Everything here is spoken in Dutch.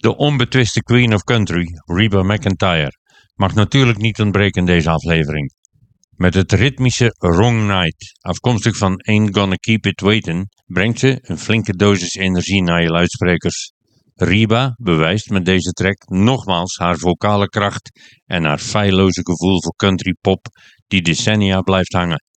De onbetwiste Queen of Country, Reba McEntire, mag natuurlijk niet ontbreken in deze aflevering. Met het ritmische Wrong Night, afkomstig van Ain't Gonna Keep It Waitin', brengt ze een flinke dosis energie naar je luidsprekers. Reba bewijst met deze track nogmaals haar vocale kracht en haar feilloze gevoel voor country pop die decennia blijft hangen.